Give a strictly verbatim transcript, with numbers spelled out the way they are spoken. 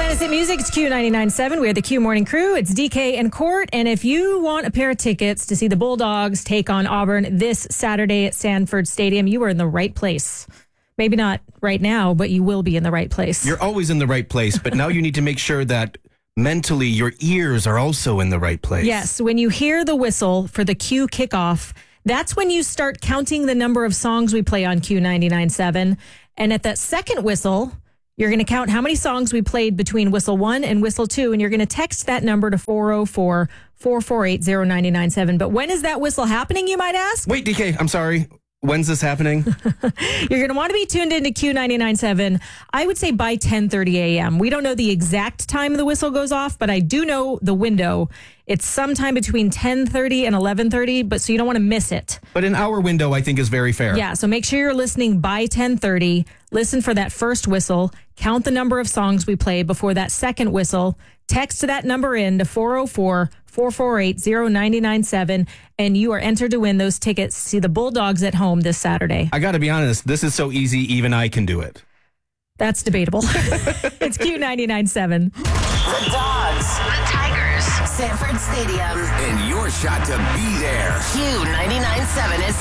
Finest Hit Music, it's Q ninety-nine point seven. We're the Q Morning Crew. It's D K and Court. And if you want a pair of tickets to see the Bulldogs take on Auburn this Saturday at Sanford Stadium, you are in the right place. Maybe not right now, but you will be in the right place. You're always in the right place, but now you need to make sure that mentally your ears are also in the right place. Yes, when you hear the whistle for the Q kickoff, that's when you start counting the number of songs we play on Q ninety-nine point seven. And at that second whistle, you're going to count how many songs we played between whistle one and whistle two, and you're going to text that number to four oh four, four four eight, oh nine nine seven. But when is that whistle happening, you might ask? Wait, D K, I'm sorry. When's this happening? You're going to want to be tuned into Q ninety-nine point seven, I would say by ten thirty a.m. We don't know the exact time the whistle goes off, but I do know the window. It's sometime between ten thirty and eleven thirty, but so you don't want to miss it. But an hour window, I think, is very fair. Yeah, so make sure you're listening by ten thirty. Listen for that first whistle. Count the number of songs we play before that second whistle. Text that number in to four oh four, four four eight, oh nine nine seven, and you are entered to win those tickets to see the Bulldogs at home this Saturday. I got to be honest, this is so easy, even I can do it. That's debatable. It's Q ninety-nine point seven. The Dogs. The Tigers. Sanford Stadium. And your shot to be there. Q ninety-nine point seven is